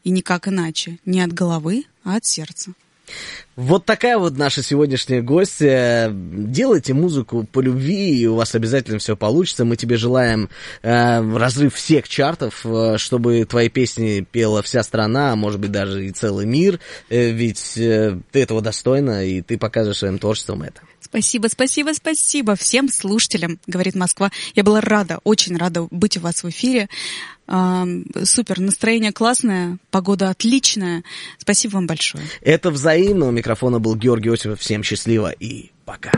и никак иначе. Не от головы, а от сердца. Вот такая вот наша сегодняшняя гостья. Делайте музыку по любви, и у вас обязательно все получится. Мы тебе желаем разрыв всех чартов, чтобы твои песни пела вся страна, а может быть даже и целый мир. Ведь ты этого достойна, и ты показываешь своим творчеством это. Спасибо, спасибо, спасибо всем слушателям, говорит Москва. Я была рада, очень рада быть у вас в эфире. Супер, настроение классное, погода отличная. Спасибо вам большое. Это взаимно. У микрофона был Георгий Осипов. Всем счастливо и пока.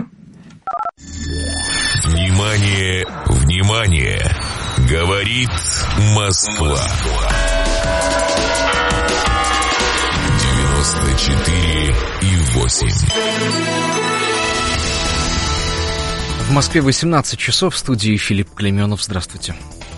Внимание, внимание! Говорит Москва. 94,8. В Москве 18 часов, в студии Филипп Клейменов. Здравствуйте.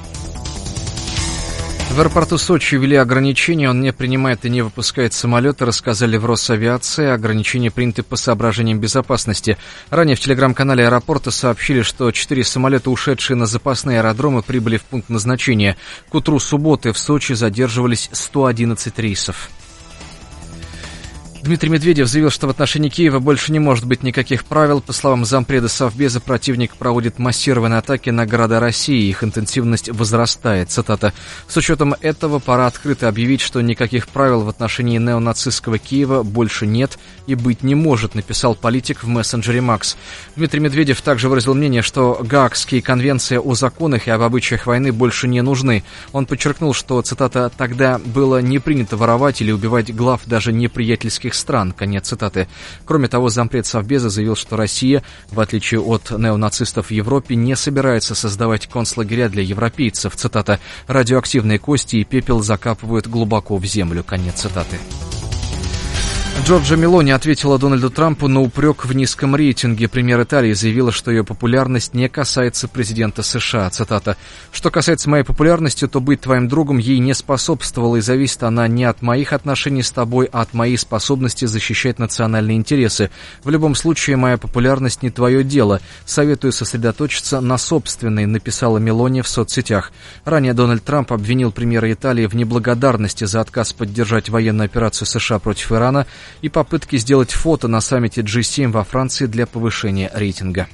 В аэропорту Сочи ввели ограничения, он не принимает и не выпускает самолеты, рассказали в Росавиации. Ограничения приняты по соображениям безопасности. Ранее в телеграм-канале аэропорта сообщили, что 4 самолета, ушедшие на запасные аэродромы, прибыли в пункт назначения. К утру субботы в Сочи задерживались 111 рейсов. Дмитрий Медведев заявил, что в отношении Киева больше не может быть никаких правил. По словам зампреда Совбеза, противник проводит массированные атаки на города России. Их интенсивность возрастает. Цитата. «С учетом этого пора открыто объявить, что никаких правил в отношении неонацистского Киева больше нет и быть не может», написал политик в мессенджере Макс. Дмитрий Медведев также выразил мнение, что Гаагские конвенции о законах и об обычаях войны больше не нужны. Он подчеркнул, что, цитата, «тогда было не принято воровать или убивать глав даже неприятельских стран», конец цитаты. Кроме того, зампред Совбеза заявил, что Россия, в отличие от неонацистов в Европе, не собирается создавать концлагеря для европейцев. Цитата. «Радиоактивные кости и пепел закапывают глубоко в землю», конец цитаты. Джорджа Мелони ответила Дональду Трампу на упрек в низком рейтинге. Премьер Италии заявила, что ее популярность не касается президента США. Цитата. «Что касается моей популярности, то быть твоим другом ей не способствовало, и зависит она не от моих отношений с тобой, а от моей способности защищать национальные интересы. В любом случае, моя популярность не твое дело. Советую сосредоточиться на собственной», написала Мелони в соцсетях. Ранее Дональд Трамп обвинил премьера Италии в неблагодарности за отказ поддержать военную операцию США против Ирана и попытки сделать фото на саммите G7 во Франции для повышения рейтинга.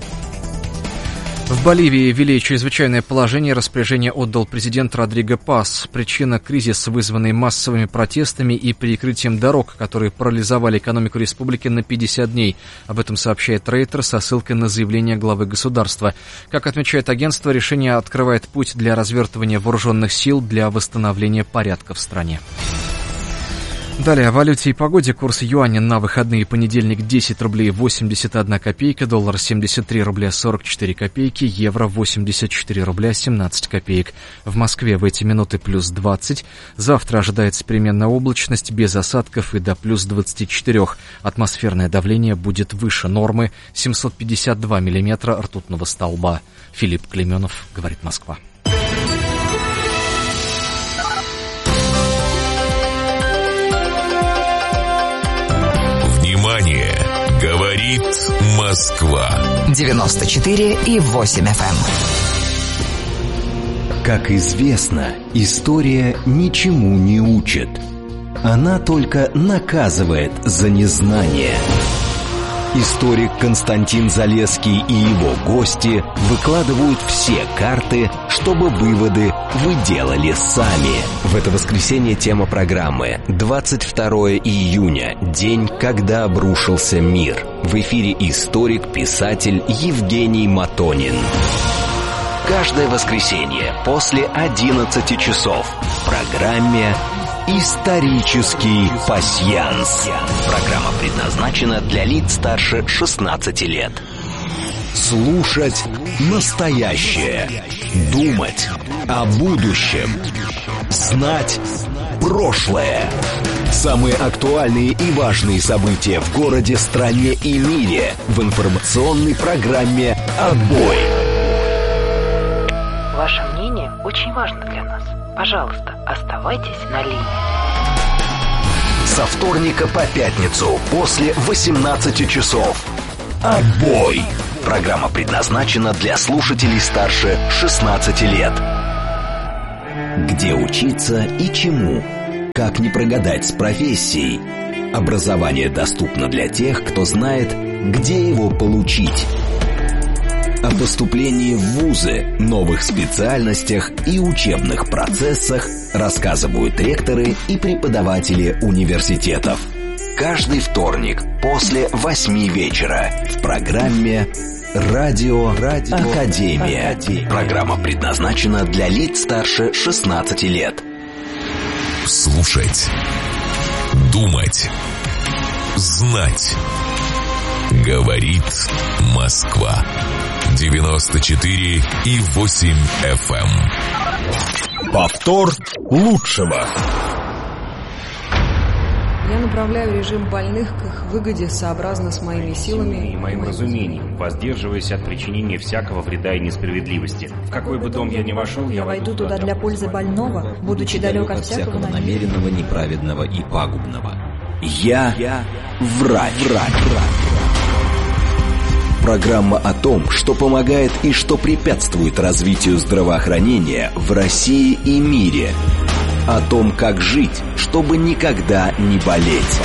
В Боливии ввели чрезвычайное положение, распоряжение отдал президент Родриго Пас. Причина – кризис, вызванный массовыми протестами и перекрытием дорог, которые парализовали экономику республики на 50 дней. Об этом сообщает Рейтер со ссылкой на заявление главы государства. Как отмечает агентство, решение открывает путь для развертывания вооруженных сил для восстановления порядка в стране. Далее о валюте и погоде. Курс юаня на выходные: понедельник 10 рублей 81 копейка, доллар 73 рубля 44 копейки, евро 84 рубля 17 копеек. В Москве в эти минуты плюс 20. Завтра ожидается переменная облачность без осадков и до плюс 24. Атмосферное давление будет выше нормы, 752 миллиметра ртутного столба. Филипп Клейменов, говорит Москва. Внимание! Говорит Москва. 94,8 FM. Как известно, история ничему не учит. Она только наказывает за незнание. Историк Константин Залесский и его гости выкладывают все карты, чтобы выводы вы делали сами. В это воскресенье тема программы: 22 июня, день, когда обрушился мир. В эфире историк, писатель Евгений Матонин. Каждое воскресенье после 11 часов в программе «Исторический пасьянс». Программа предназначена для лиц старше 16 лет. Слушать настоящее. Думать о будущем. Знать прошлое. Самые актуальные и важные события в городе, стране и мире в информационной программе «Отбой». Ваше мнение очень важно для нас. Пожалуйста, оставайтесь на линии. Со вторника по пятницу после 18 часов. «Отбой». Программа предназначена для слушателей старше 16 лет. Где учиться и чему? Как не прогадать с профессией? Образование доступно для тех, кто знает, где его получить. О поступлении в вузы, новых специальностях и учебных процессах рассказывают ректоры и преподаватели университетов. Каждый вторник после 8 вечера в программе «Радио Академия». Программа предназначена для лиц старше 16 лет. Слушать, думать, знать. Говорит Москва. 94,8 FM. Повтор лучшего. Я направляю режим больных к их выгоде сообразно с моими силами и моим разумением, воздерживаясь от причинения всякого вреда и несправедливости. В какой бы дом я ни вошел, я войду туда для пользы больного, будучи далек от всякого намеренного, неправедного и пагубного. Я врач. Программа о том, что помогает и что препятствует развитию здравоохранения в России и мире. О том, как жить, чтобы никогда не болеть.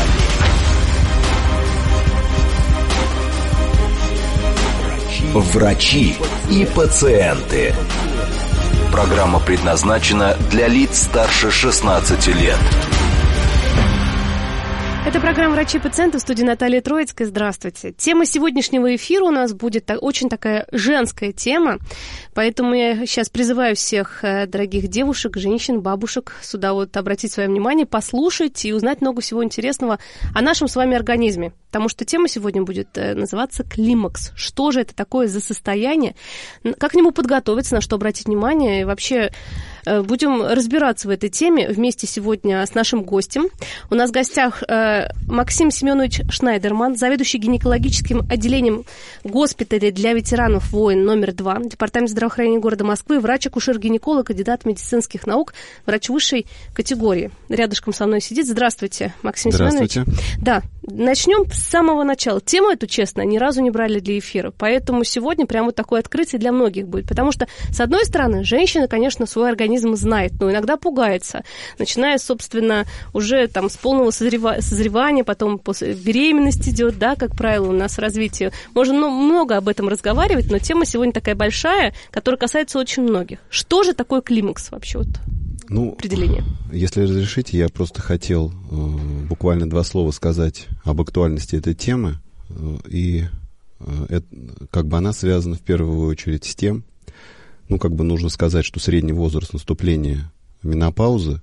Врачи и пациенты. Программа предназначена для лиц старше 16 лет. Это программа «Врачи и пациенты», в студии Наталья Троицкая. Здравствуйте. Тема сегодняшнего эфира у нас будет очень такая женская тема, поэтому я сейчас призываю всех дорогих девушек, женщин, бабушек сюда вот обратить свое внимание, послушать и узнать много всего интересного о нашем с вами организме. Потому что тема сегодня будет называться «Климакс». Что же это такое за состояние? Как к нему подготовиться, на что обратить внимание? И вообще будем разбираться в этой теме вместе сегодня с нашим гостем. У нас в гостях Максим Семенович Шнайдерман, заведующий гинекологическим отделением госпиталя для ветеранов войн номер 2, Департамент здравоохранения города Москвы, врач-акушер-гинеколог, кандидат медицинских наук, врач высшей категории. Рядышком со мной сидит. Здравствуйте, Максим Семенович. Да, начнем с самого начала. Тему эту, честно, ни разу не брали для эфира, поэтому сегодня прямо вот такое открытие для многих будет. Потому что, с одной стороны, женщина, конечно, свой организм знает, но иногда пугается, начиная, собственно, уже там с полного созревания, потом после беременности идет, да, как правило, у нас развитие. Можно много об этом разговаривать, но тема сегодня такая большая, которая касается очень многих. Что же такое климакс вообще? Вот, определение. Если разрешите, я просто хотел буквально 2 слова сказать об актуальности этой темы, и как бы она связана в первую очередь с тем, нужно сказать, что средний возраст наступления менопаузы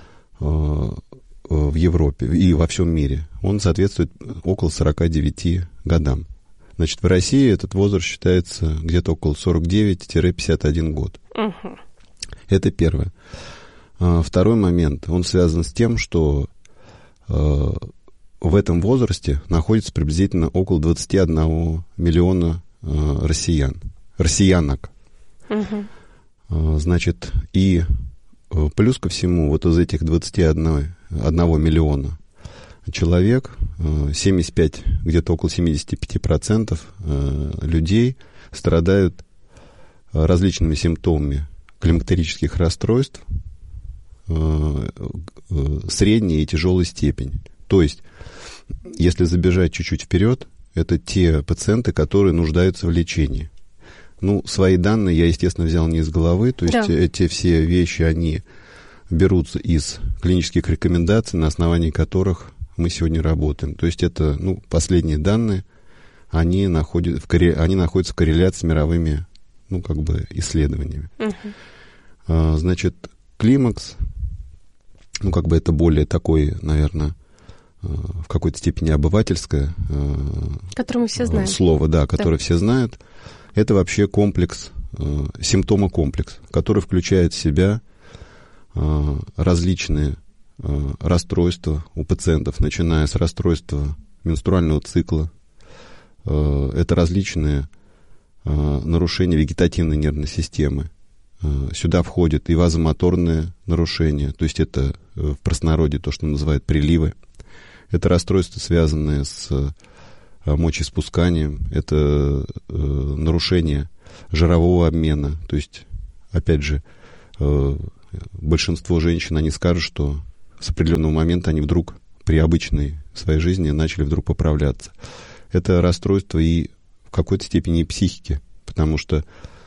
в Европе и во всем мире, он соответствует около 49 годам. Значит, в России этот возраст считается где-то около 49-51 год. Это первое. Второй момент, он связан с тем, что в этом возрасте находится приблизительно около 21 миллиона россиянок. Значит, и плюс ко всему, вот из этих 21 миллиона человек, 75, где-то около 75% людей страдают различными симптомами климактерических расстройств средней и тяжелой степени. То есть, если забежать чуть-чуть вперед, это те пациенты, которые нуждаются в лечении. Свои данные я, естественно, взял не из головы, то есть эти все вещи, они берутся из клинических рекомендаций, на основании которых мы сегодня работаем. То есть это, последние данные, они находятся в корреляции с мировыми, исследованиями. Значит, климакс, это более такой, наверное, в какой-то степени обывательское слово, да, которое все знают. Это вообще комплекс, симптомокомплекс, который включает в себя различные расстройства у пациентов, начиная с расстройства менструального цикла. Это различные нарушения вегетативной нервной системы. Сюда входят и вазомоторные нарушения, то есть это в простонародье то, что называют приливы. Это расстройства, связанные с мочеиспусканием, это нарушение жирового обмена. То есть, опять же, большинство женщин, они скажут, что с определенного момента они вдруг при обычной своей жизни начали вдруг поправляться. Это расстройство и в какой-то степени и психики, потому что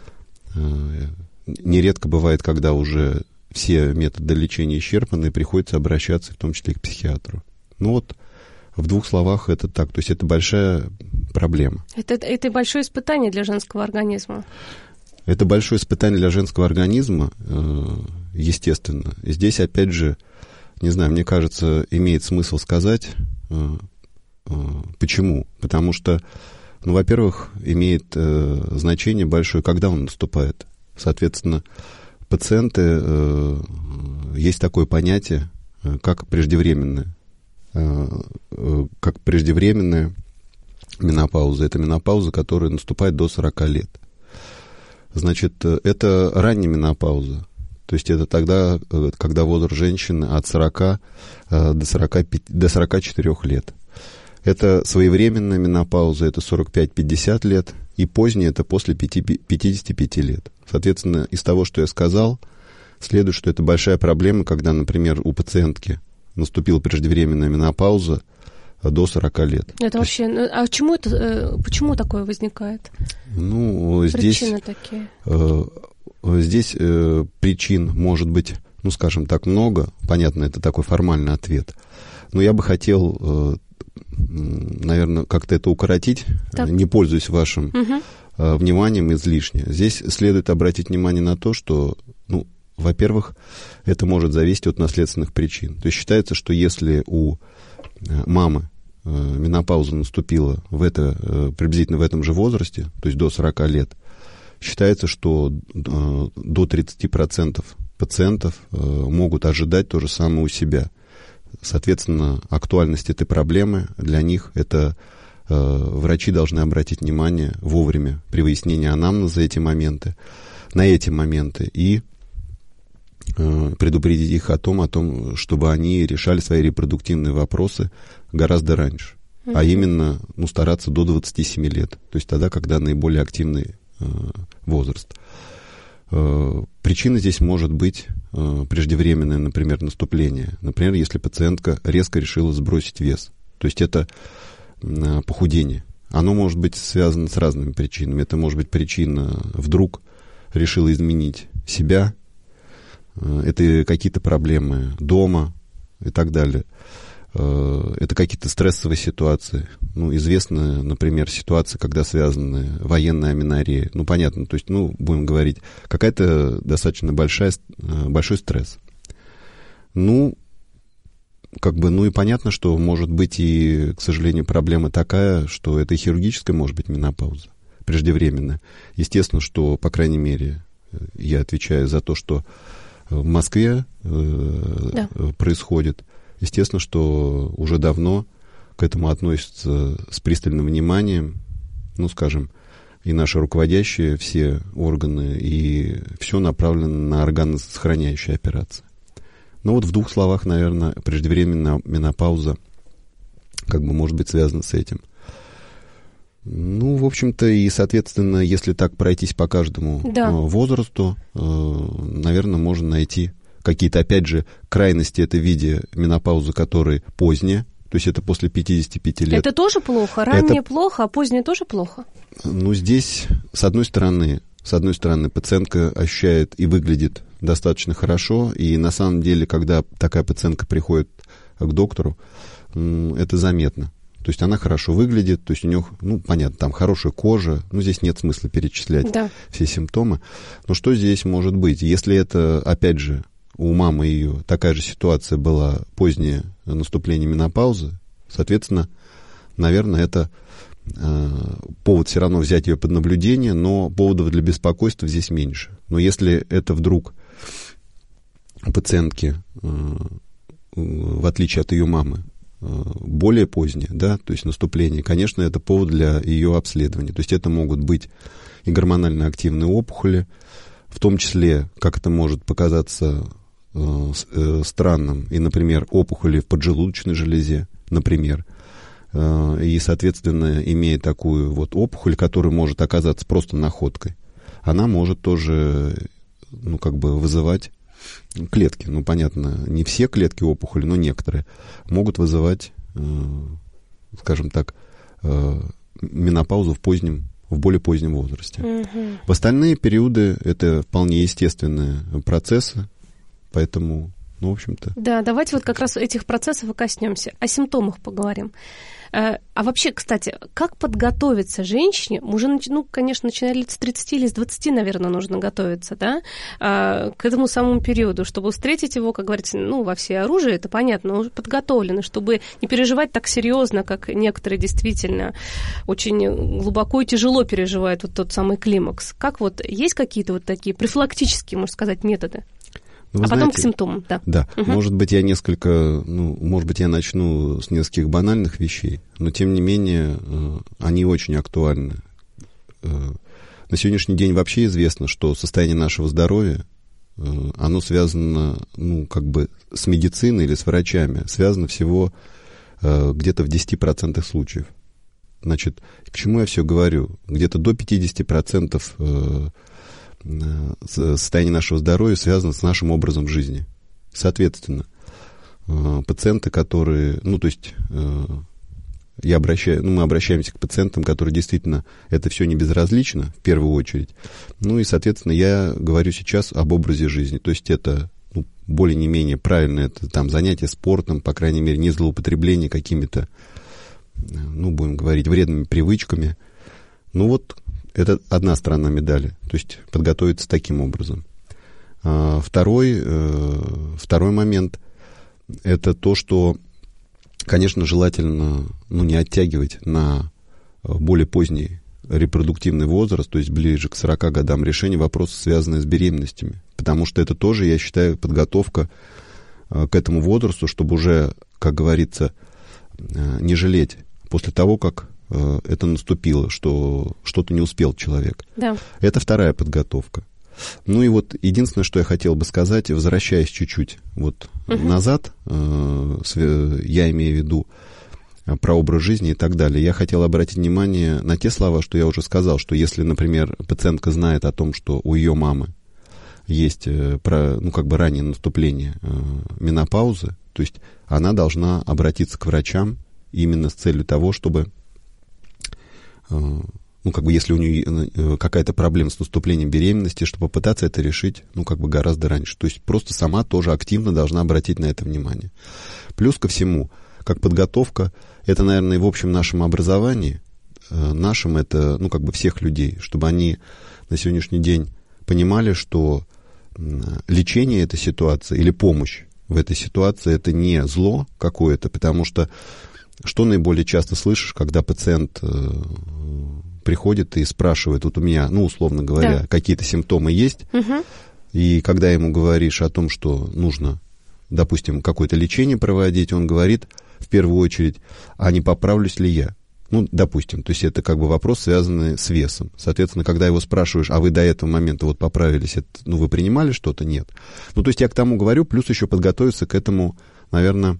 нередко бывает, когда уже все методы лечения исчерпаны, приходится обращаться в том числе и к психиатру. Ну вот, в двух словах это так. То есть это большая проблема. Это большое испытание для женского организма. Это большое испытание для женского организма, естественно. И здесь, опять же, не знаю, мне кажется, имеет смысл сказать, почему. Потому что, ну, во-первых, имеет значение большое, когда он наступает. Соответственно, пациенты, есть такое понятие, как преждевременная менопауза. Это менопауза, которая наступает до 40 лет. Значит, это ранняя менопауза. То есть это тогда, когда возраст женщины от 40 до 44 лет. Это своевременная менопауза, это 45-50 лет, и поздняя это после 55 лет. Соответственно, из того, что я сказал, следует, что это большая проблема, когда, например, у пациентки наступила преждевременная менопауза до 40 лет. Это вообще... А почему такое возникает? Ну, причины такие? Здесь причин может быть, ну, скажем так, много. Понятно, это такой формальный ответ. Но я бы хотел, наверное, как-то это укоротить, не пользуясь вашим вниманием излишне. Здесь следует обратить внимание на то, что, ну, во-первых, это может зависеть от наследственных причин. То есть считается, что если у мамы менопауза наступила приблизительно в этом же возрасте, то есть до 40 лет, считается, что до 30% пациентов могут ожидать то же самое у себя. Соответственно, актуальность этой проблемы для них это врачи должны обратить внимание вовремя при выяснении анамнеза на эти моменты и предупредить их о том, чтобы они решали свои репродуктивные вопросы гораздо раньше. А именно, ну, стараться до 27 лет, то есть тогда, когда наиболее активный возраст. Причина здесь может быть преждевременное, например, наступление. Например, если пациентка резко решила сбросить вес. То есть это похудение. Оно может быть связано с разными причинами. Это может быть причина вдруг решила изменить себя. Это какие-то проблемы дома и так далее. Это какие-то стрессовые ситуации. Ну, известны, например, ситуации, когда связаны военная аменорея. Ну, понятно, то есть, ну, будем говорить, какая-то достаточно большой стресс. Ну, как бы, ну и понятно, что может быть и, к сожалению, проблема такая, что это хирургическая, может быть, менопауза, преждевременная. Естественно, что, по крайней мере, я отвечаю за то, что в Москве происходит. Естественно, что уже давно к этому относятся с пристальным вниманием, ну, скажем, и наши руководящие, все органы, и все направлено на органосохраняющие операции. Ну, вот в двух словах, наверное, преждевременная менопауза как бы может быть связана с этим. Ну, в общем-то, и, соответственно, если так пройтись по каждому возрасту, наверное, можно найти какие-то, опять же, крайности. Это в виде менопаузы, которая поздняя, то есть это после 55 лет. Это тоже плохо? Раннее плохо, а позднее тоже плохо? Ну, здесь, с одной стороны, пациентка ощущает и выглядит достаточно хорошо, и на самом деле, когда такая пациентка приходит к доктору, это заметно. То есть она хорошо выглядит, то есть у нее, ну, понятно, там хорошая кожа, ну, здесь нет смысла перечислять все симптомы. Но что здесь может быть? Если это, опять же, у мамы ее такая же ситуация была, позднее наступление менопаузы, соответственно, наверное, это повод все равно взять ее под наблюдение, но поводов для беспокойства здесь меньше. Но если это вдруг у пациентки, в отличие от ее мамы, более позднее, да, то есть наступление, конечно, это повод для ее обследования. То есть это могут быть и гормонально активные опухоли, в том числе, как это может показаться странным, и, например, опухоли в поджелудочной железе, например, и, соответственно, имея такую вот опухоль, которая может оказаться просто находкой, она может тоже, ну, как бы вызывать клетки, ну, понятно, не все клетки опухоли, но некоторые, могут вызывать, скажем так, менопаузу в более позднем возрасте. В остальные периоды это вполне естественные процессы, поэтому, ну, в общем-то... Да, давайте вот как раз этих процессов и коснемся. О симптомах поговорим. А вообще, кстати, как подготовиться женщине? Уже, ну, конечно, начиная лет с 30 или с 20, наверное, нужно готовиться, да, к этому самому периоду, чтобы встретить его, как говорится, ну, во всеоружии, это понятно, но уже подготовлены, чтобы не переживать так серьезно, как некоторые действительно очень глубоко и тяжело переживают вот тот самый климакс. Как вот, есть какие-то вот такие профилактические, можно сказать, методы? Ну, потом знаете, к симптомам, да. Да, может быть, я начну с нескольких банальных вещей, но, тем не менее, они очень актуальны. На сегодняшний день вообще известно, что состояние нашего здоровья, оно связано, ну, как бы с медициной или с врачами, связано всего где-то в 10% случаев. Значит, к чему я все говорю? Где-то до 50% состояние нашего здоровья связано с нашим образом жизни. Соответственно, пациенты, которые, ну, то есть, мы обращаемся к пациентам, которые действительно это все не безразлично, в первую очередь. Ну и, соответственно, я говорю сейчас об образе жизни. То есть это, ну, более-не-менее правильно, это там занятие спортом, по крайней мере, не злоупотребление какими-то, ну, будем говорить, вредными привычками. Ну вот, это одна сторона медали, то есть подготовиться таким образом. Второй момент – это то, что, конечно, желательно, ну, не оттягивать на более поздний репродуктивный возраст, то есть ближе к 40 годам решения вопроса, связанные с беременностями. Потому что это тоже, я считаю, подготовка к этому возрасту, чтобы уже, как говорится, не жалеть после того, как это наступило, что что-то не успел человек. Да. Это вторая подготовка. Ну и вот единственное, что я хотел бы сказать, возвращаясь чуть-чуть вот назад, я имею в виду про образ жизни и так далее, я хотел обратить внимание на те слова, что я уже сказал, что если, например, пациентка знает о том, что у ее мамы есть, ну, как бы раннее наступление менопаузы, то есть она должна обратиться к врачам именно с целью того, чтобы, ну, как бы, если у нее какая-то проблема с наступлением беременности, чтобы попытаться это решить, ну, как бы, гораздо раньше. То есть просто сама тоже активно должна обратить на это внимание. Плюс ко всему, как подготовка, это, наверное, и в общем нашем образовании, нашем это, ну, как бы, всех людей, чтобы они на сегодняшний день понимали, что лечение этой ситуации или помощь в этой ситуации это не зло какое-то, потому что наиболее часто слышишь, когда пациент приходит и спрашивает, вот у меня, ну, условно говоря, какие-то симптомы есть, и когда ему говоришь о том, что нужно, допустим, какое-то лечение проводить, он говорит в первую очередь, а не поправлюсь ли я? Ну, допустим, то есть это как бы вопрос, связанный с весом. Соответственно, когда его спрашиваешь, а вы до этого момента вот поправились, это, ну, вы принимали что-то? Нет. Ну, то есть я к тому говорю, плюс еще подготовиться к этому, наверное,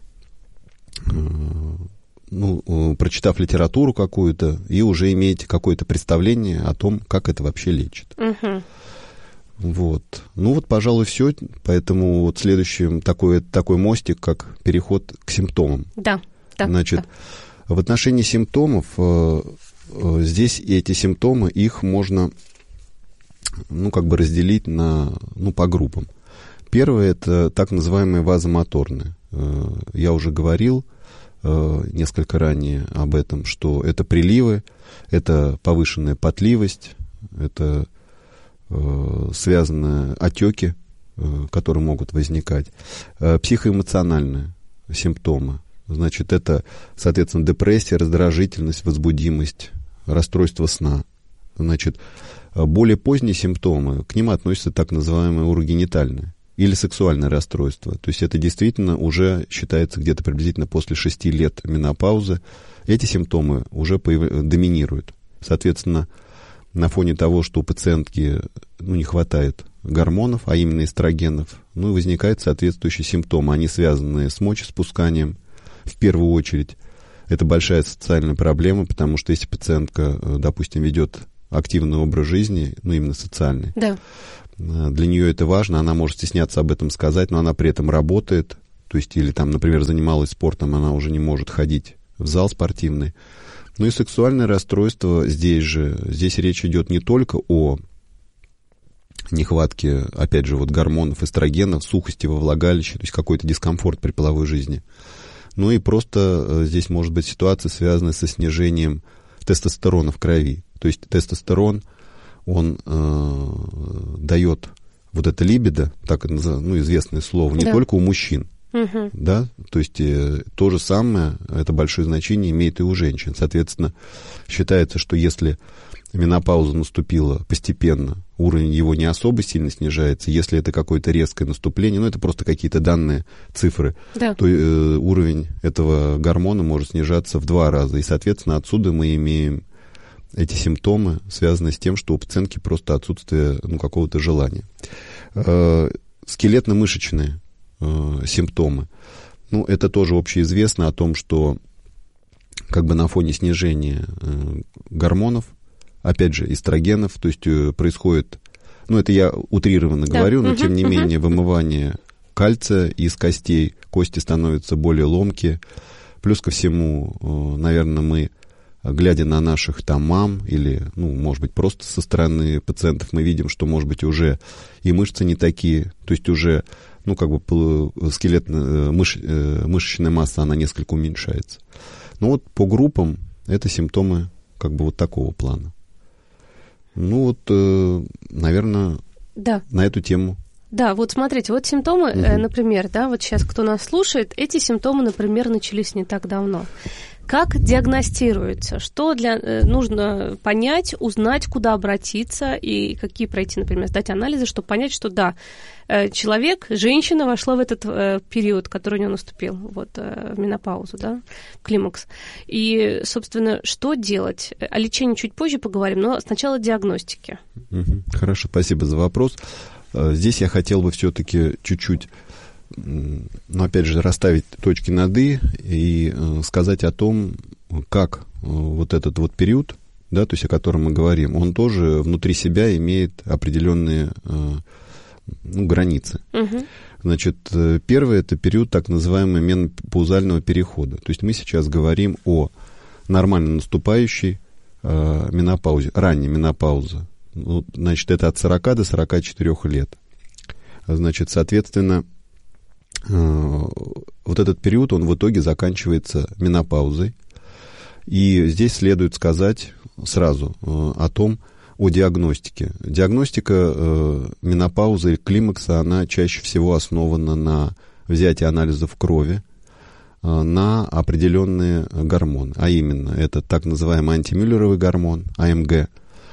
ну, прочитав литературу какую-то и уже иметь какое-то представление о том, как это вообще лечит. Вот. Ну вот, пожалуй, все. Поэтому вот следующим такой мостик, как переход к симптомам. Да. Значит, в отношении симптомов, здесь эти симптомы, их можно, ну, как бы разделить по группам. Первое – это так называемые вазомоторные. Я уже говорил несколько ранее об этом, что это приливы, это повышенная потливость, это связанные отеки, которые могут возникать, психоэмоциональные симптомы. Значит, это, соответственно, депрессия, раздражительность, возбудимость, расстройство сна. Значит, более поздние симптомы, к ним относятся так называемые урогенитальные или сексуальное расстройство. То есть это действительно уже считается где-то приблизительно после 6 лет менопаузы. Эти симптомы уже доминируют. Соответственно, на фоне того, что у пациентки не хватает гормонов, а именно эстрогенов, и возникают соответствующие симптомы. Они связаны с мочеиспусканием в первую очередь. Это большая социальная проблема, потому что если пациентка, допустим, ведет активный образ жизни, ну, именно социальный. Да. Для нее это важно, она может стесняться об этом сказать, но она при этом работает, то есть, или там, например, занималась спортом, она уже не может ходить в зал спортивный. Ну и сексуальное расстройство здесь речь идет не только о нехватке, опять же, вот гормонов, эстрогенов, сухости во влагалище, то есть какой-то дискомфорт при половой жизни. Ну и просто здесь может быть ситуация, связанная со снижением тестостерона в крови. То есть тестостерон, он дает вот это либидо, так известное слово, не только у мужчин. Да, то есть то же самое, это большое значение имеет и у женщин. Соответственно, считается, что если менопауза наступила постепенно, уровень его не особо сильно снижается. Если это какое-то резкое наступление, это просто какие-то данные, цифры, то уровень этого гормона может снижаться в 2 раза. И, соответственно, отсюда мы имеем эти симптомы, связанные с тем, что у пациентки просто отсутствие какого-то желания. Скелетно-мышечные симптомы. Это тоже общеизвестно о том, что как бы на фоне снижения гормонов, опять же, эстрогенов, то есть происходит, это я утрированно говорю, но тем не менее вымывание кальция из костей, кости становятся более ломкие. Плюс ко всему, наверное, мы, глядя на наших там мам или, может быть, просто со стороны пациентов, мы видим, что, может быть, уже и мышцы не такие, то есть уже мышечная масса, она несколько уменьшается. По группам это симптомы такого плана. Наверное, на эту тему. Да, вот смотрите, вот симптомы, например, вот сейчас кто нас слушает, эти симптомы, например, начались не так давно. Как диагностируется? Что нужно понять, узнать, куда обратиться и какие пройти, например, сдать анализы, чтобы понять, что человек, женщина вошла в этот период, который у нее наступил, в менопаузу, в климакс. И, собственно, что делать? О лечении чуть позже поговорим, но сначала диагностики. Хорошо, спасибо за вопрос. Здесь я хотел бы все-таки чуть-чуть, опять же, расставить точки над «и» и сказать о том, как вот этот вот период, то есть о котором мы говорим, он тоже внутри себя имеет определенные границы. Значит, первый — это период так называемого менопаузального перехода. То есть мы сейчас говорим о нормально наступающей менопаузе, ранней менопаузе. Значит, это от 40 до 44 лет. Значит, соответственно, вот этот период, он в итоге заканчивается менопаузой. И здесь следует сказать сразу о диагностике. Диагностика менопаузы и климакса, она чаще всего основана на взятии анализов крови на определенные гормоны. А именно, это так называемый антимюллеровый гормон, АМГ.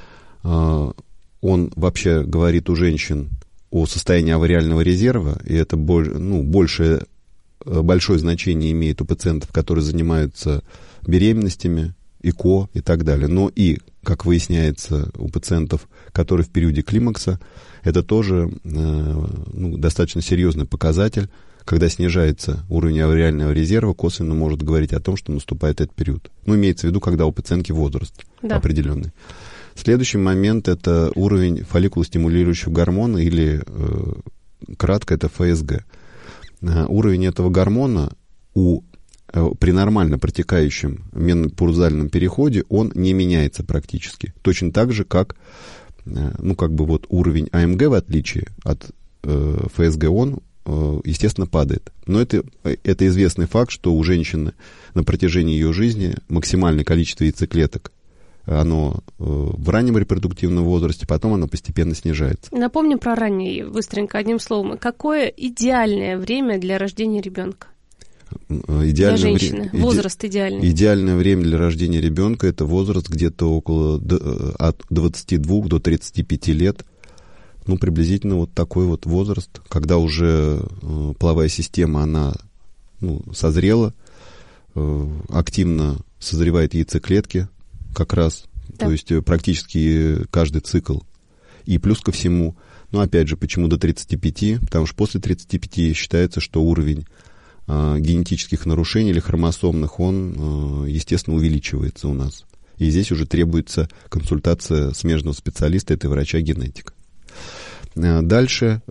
Он вообще говорит у женщин о состоянии авариального резерва, и это большое значение имеет у пациентов, которые занимаются беременностями, ЭКО и так далее. Но и, как выясняется, у пациентов, которые в периоде климакса, это тоже достаточно серьезный показатель. Когда снижается уровень авариального резерва, косвенно может говорить о том, что наступает этот период. Имеется в виду, когда у пациентки возраст определенный. Следующий момент — это уровень фолликулостимулирующего гормона, или кратко это ФСГ. Уровень этого гормона при нормально протекающем менопаузальном переходе он не меняется практически. Точно так же, как уровень АМГ, в отличие от ФСГ, он, естественно, падает. Но это известный факт, что у женщины на протяжении ее жизни максимальное количество яйцеклеток оно в раннем репродуктивном возрасте, потом оно постепенно снижается. Напомним про раннее, быстренько, одним словом. Какое идеальное время для рождения ребенка? Для женщины. Возраст идеальный. Идеальное время для рождения ребенка — это возраст где-то от 22 до 35 лет. Приблизительно вот такой вот возраст, когда уже половая система, она созрела, активно созревают яйцеклетки как раз, то есть практически каждый цикл. И плюс ко всему, опять же, почему до 35? Потому что после 35 считается, что уровень генетических нарушений или хромосомных, он, естественно, увеличивается у нас. И здесь уже требуется консультация смежного специалиста, это врача-генетика. Дальше,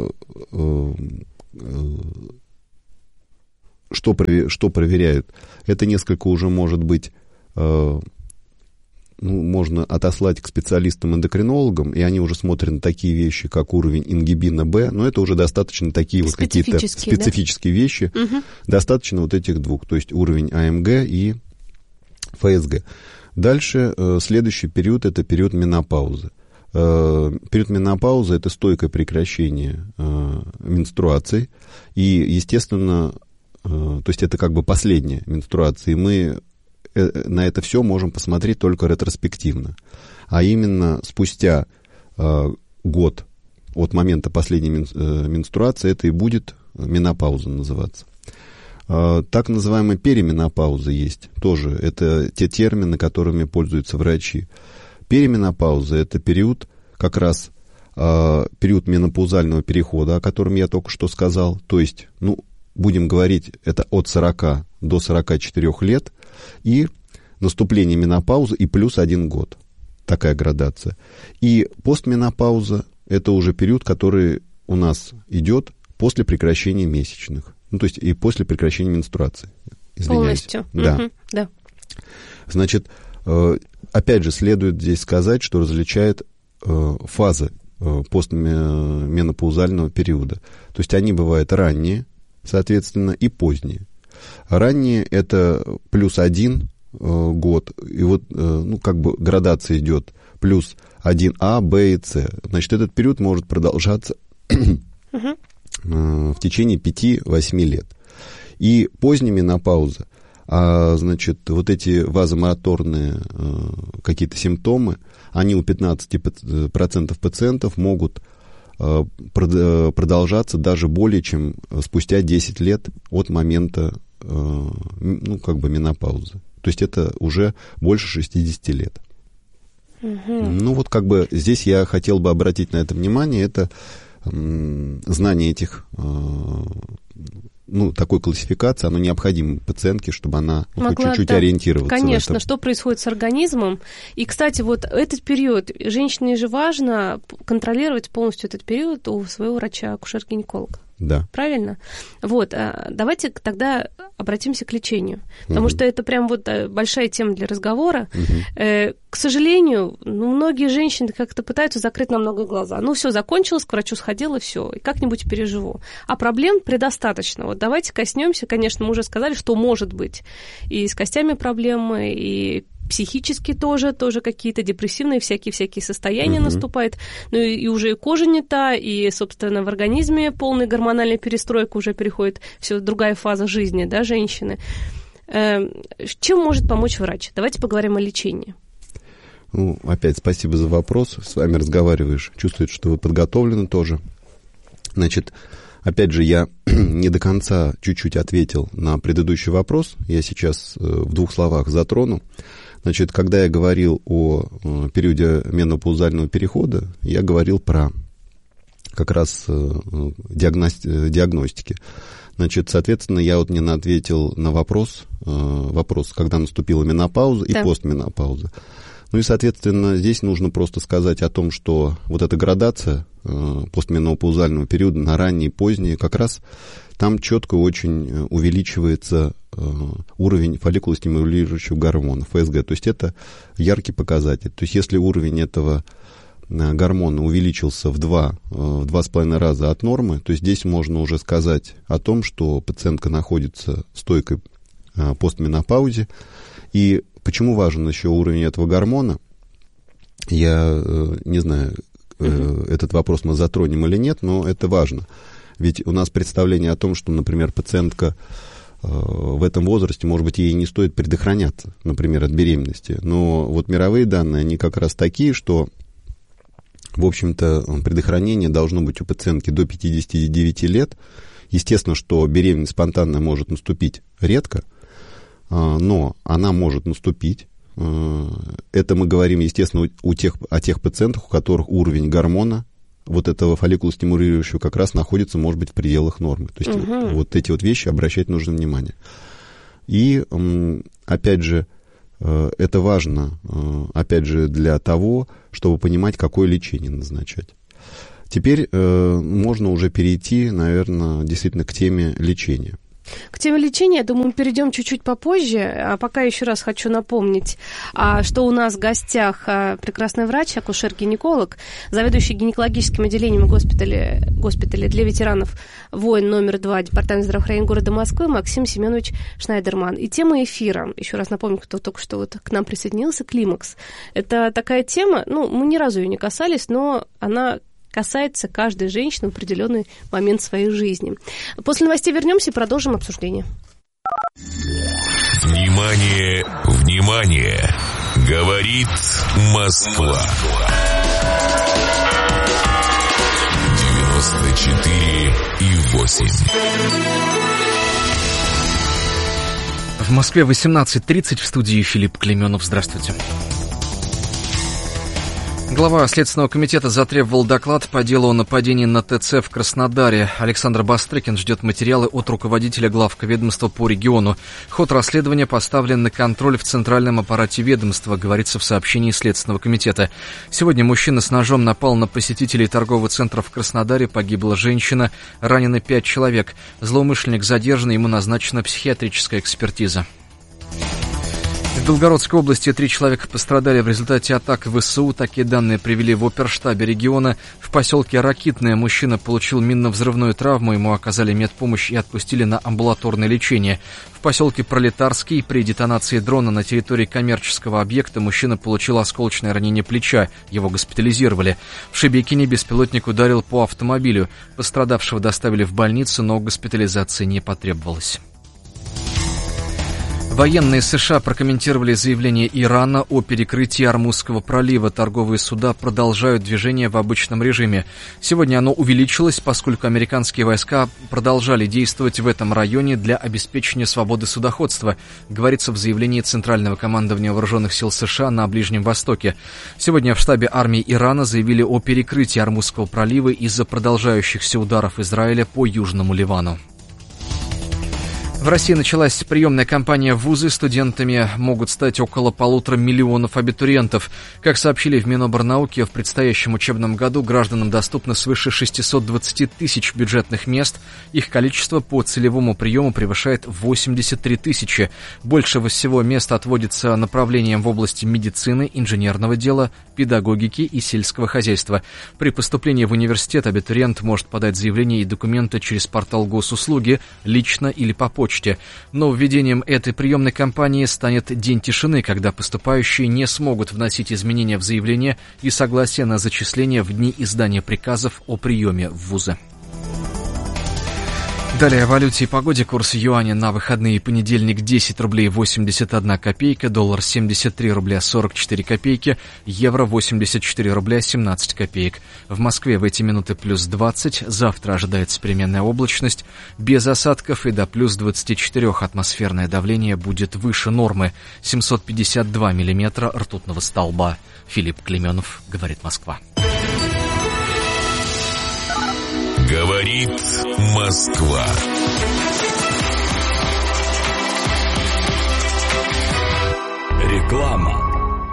что проверяют? Это несколько уже может быть... можно отослать к специалистам-эндокринологам, и они уже смотрят на такие вещи, как уровень ингибина Б, но это уже достаточно такие вот какие-то специфические вещи, достаточно вот этих двух, то есть уровень АМГ и ФСГ. Дальше следующий период – это период менопаузы. Период менопаузы – это стойкое прекращение менструаций, и, естественно, то есть это как бы последняя менструация, и мы на это все можем посмотреть только ретроспективно. А именно спустя год от момента последней менструации это и будет менопауза называться. Так называемая перименопауза есть тоже. Это те термины, которыми пользуются врачи. Перименопауза – это период, как раз период менопаузального перехода, о котором я только что сказал. То есть, будем говорить, это от 40 до 44 лет, и наступление менопаузы и плюс 1 год. Такая градация. И постменопауза – это уже период, который у нас идет после прекращения месячных. То есть и после прекращения менструации. Извиняюсь. Полностью. Да. Да. Значит, опять же, следует здесь сказать, что различает фазы постменопаузального периода. То есть они бывают ранние, соответственно, и поздние. Ранние – это плюс 1 год, и вот, градация идет плюс 1А, Б и С. Значит, этот период может продолжаться в течение 5-8 лет. И поздняя менопауза, значит, вот эти вазомоторные какие-то симптомы, они у 15% пациентов могут продолжаться даже более чем спустя 10 лет от момента менопаузы. То есть это уже больше 60 лет. Здесь я хотел бы обратить на это внимание. Это знание этих, такой классификации, оно необходимо пациентке, чтобы она хоть чуть-чуть ориентироваться. Конечно, что происходит с организмом. И, кстати, вот этот период, женщине же важно контролировать полностью этот период у своего врача-акушер-гинеколога. Да. Правильно? Вот, давайте тогда обратимся к лечению, потому что это прям вот большая тема для разговора. К сожалению, многие женщины как-то пытаются закрыть на много глаза. Все, закончилось, к врачу сходила, все, и как-нибудь переживу. А проблем предостаточно. Вот давайте коснемся, конечно, мы уже сказали, что может быть и с костями проблемы, и психически тоже какие-то депрессивные всякие состояния наступают. И уже и кожа не та, и, собственно, в организме полная гормональная перестройка уже переходит, все другая фаза жизни, да, женщины. Чем может помочь врач? Давайте поговорим о лечении. Опять спасибо за вопрос. С вами разговариваешь. Чувствует, что вы подготовлены тоже. Значит, опять же, я не до конца чуть-чуть ответил на предыдущий вопрос. Я сейчас в 2 словах затрону. Значит, когда я говорил о периоде менопаузального перехода, я говорил про как раз диагностики. Значит, соответственно, я вот не ответил на вопрос, когда наступила менопауза и постменопауза. И, соответственно, здесь нужно просто сказать о том, что вот эта градация постменопаузального периода на ранние и поздние, как раз там четко очень увеличивается уровень фолликулостимулирующего гормона, ФСГ. То есть это яркий показатель. То есть если уровень этого гормона увеличился в 2,5 раза от нормы, то здесь можно уже сказать о том, что пациентка находится в стойкой постменопаузе. И почему важен еще уровень этого гормона? Я не знаю, этот вопрос мы затронем или нет, но это важно. Ведь у нас представление о том, что, например, пациентка в этом возрасте, может быть, ей не стоит предохраняться, например, от беременности. Но вот мировые данные, они как раз такие, что, в общем-то, предохранение должно быть у пациентки до 59 лет. Естественно, что беременность спонтанная может наступить редко, но она может наступить. Это мы говорим, естественно, о тех пациентах, у которых уровень гормона вот этого фолликулостимулирующего как раз находится, может быть, в пределах нормы. То есть вот эти вот вещи обращать нужно внимание. И, опять же, Это важно, опять же, для того, чтобы понимать, какое лечение назначать. Теперь можно уже перейти, наверное, действительно к теме лечения. К теме лечения, я думаю, мы перейдем чуть-чуть попозже. А пока еще раз хочу напомнить, что у нас в гостях прекрасный врач, акушер-гинеколог, заведующий гинекологическим отделением госпиталя для ветеранов войн номер 2 Департамента здравоохранения города Москвы Максим Семенович Шнайдерман. И тема эфира, еще раз напомню, кто только что вот к нам присоединился, климакс. Это такая тема, мы ни разу ее не касались, но она касается каждой женщины в определенный момент своей жизни. После новостей вернемся и продолжим обсуждение. Внимание, внимание! Говорит Москва. 94,8. В Москве 18:30, в студии Филипп Клименов. Здравствуйте. Глава Следственного комитета затребовал доклад по делу о нападении на ТЦ в Краснодаре. Александр Бастрыкин ждет материалы от руководителя главковедомства по региону. Ход расследования поставлен на контроль в центральном аппарате ведомства, говорится в сообщении Следственного комитета. Сегодня мужчина с ножом напал на посетителей торгового центра в Краснодаре. Погибла женщина, ранены 5 человек. Злоумышленник задержан, ему назначена психиатрическая экспертиза. В Белгородской области 3 человека пострадали в результате атак ВСУ. Такие данные привели в оперштабе региона. В поселке Ракитное мужчина получил минно-взрывную травму. Ему оказали медпомощь и отпустили на амбулаторное лечение. В поселке Пролетарский при детонации дрона на территории коммерческого объекта мужчина получил осколочное ранение плеча. Его госпитализировали. В Шебекине беспилотник ударил по автомобилю. Пострадавшего доставили в больницу, но госпитализации не потребовалось. Военные США прокомментировали заявление Ирана о перекрытии Ормузского пролива. Торговые суда продолжают движение в обычном режиме. Сегодня оно увеличилось, поскольку американские войска продолжали действовать в этом районе для обеспечения свободы судоходства, говорится в заявлении Центрального командования Вооруженных сил США на Ближнем Востоке. Сегодня в штабе армии Ирана заявили о перекрытии Ормузского пролива из-за продолжающихся ударов Израиля по Южному Ливану. В России началась приемная кампания в вузы. Студентами могут стать около 1,5 миллиона абитуриентов. Как сообщили в Миноборнауке, в предстоящем учебном году гражданам доступно свыше 620 тысяч бюджетных мест. Их количество по целевому приему превышает 83 тысячи. Больше всего мест отводится направлениям в области медицины, инженерного дела, педагогики и сельского хозяйства. При поступлении в университет абитуриент может подать заявление и документы через портал госуслуги, лично или по почте. Нововведением этой приемной кампании станет день тишины, когда поступающие не смогут вносить изменения в заявление и согласие на зачисление в дни издания приказов о приеме в вузы. Далее о валюте и погоде. Курс юаня на выходные: понедельник 10 рублей 81 копейка, доллар 73 рубля 44 копейки, евро 84 рубля 17 копеек. В Москве в эти минуты плюс 20, завтра ожидается переменная облачность, без осадков, и до плюс 24 атмосферное давление будет выше нормы, 752 миллиметра ртутного столба. Филипп Клименов, говорит Москва. Говорит Москва. Реклама.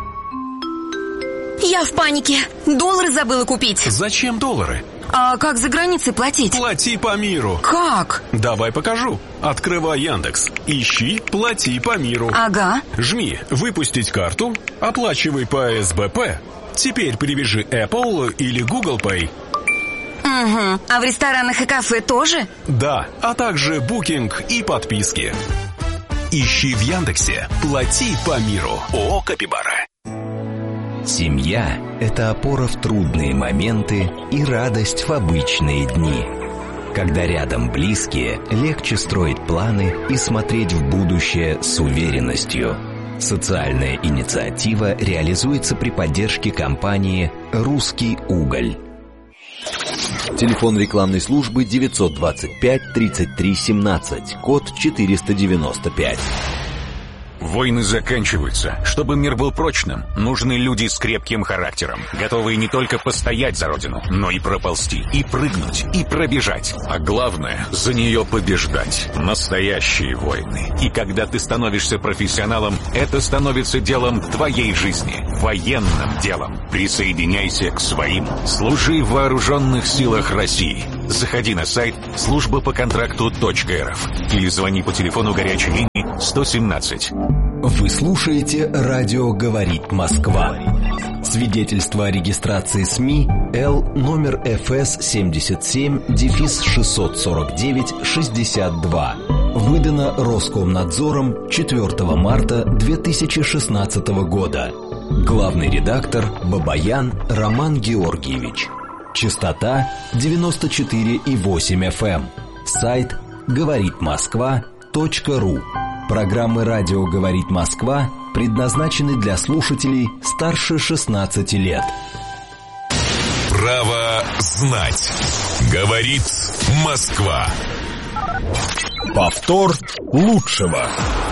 Я в панике. Доллары забыла купить. Зачем доллары? А как за границей платить? Плати по миру. Как? Давай покажу. Открывай Яндекс. Ищи «Плати по миру». Ага. Жми «Выпустить карту», оплачивай по СБП. Теперь привяжи Apple или Google Pay. Угу. А в ресторанах и кафе тоже? Да, а также букинг и подписки. Ищи в Яндексе «Плати по миру». ООО «Капибара». Семья – это опора в трудные моменты и радость в обычные дни. Когда рядом близкие, легче строить планы и смотреть в будущее с уверенностью. Социальная инициатива реализуется при поддержке компании «Русский уголь». Телефон рекламной службы 925 33 17, код 495. Войны заканчиваются. Чтобы мир был прочным, нужны люди с крепким характером, готовые не только постоять за родину, но и проползти, и прыгнуть, и пробежать. А главное, за нее побеждать. Настоящие войны. И когда ты становишься профессионалом, это становится делом твоей жизни. Военным делом. Присоединяйся к своим. Служи в вооруженных силах России. Заходи на сайт службапоконтракту.рф или звони по телефону горячей линии 117. Вы слушаете «Радио говорит Москва». Свидетельство о регистрации СМИ Л номер ФС 77-649-62. Выдано Роскомнадзором 4 марта 2016 года. Главный редактор Бабаян Роман Георгиевич. Частота 94,8 FM. Сайт говоритмосква.ру. Программы «Радио говорит Москва» предназначены для слушателей старше 16 лет. Право знать. Говорит Москва. Повтор лучшего.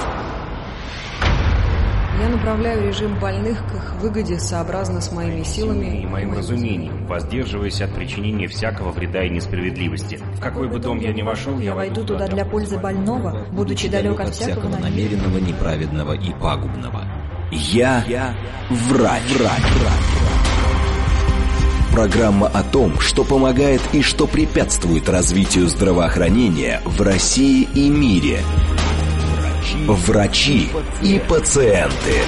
Я направляю режим больных к их выгоде сообразно с моими силами и моим разумением, воздерживаясь от причинения всякого вреда и несправедливости. В какой бы дом я ни вошел, я войду туда для пользы больного, будучи далек от всякого намеренного, неправедного и пагубного. Я врач. Программа о том, что помогает и что препятствует развитию здравоохранения в России и мире. Врачи и пациенты.